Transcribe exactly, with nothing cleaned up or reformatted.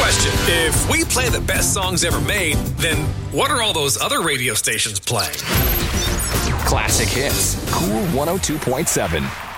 Question. If we play the best songs ever made, then what are all those other radio stations playing? Classic Hits. Cool one oh two point seven.